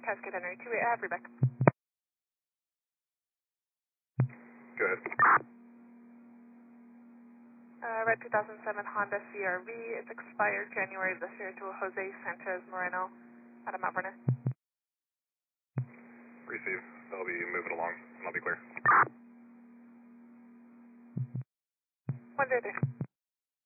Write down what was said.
Cascade Henry 28, I have you back. Go ahead. Red 2007 Honda CRV. It's expired January of this year to Jose Sanchez Moreno out of Mount Vernon. Receive. They'll be moving along, and I'll be clear. 100.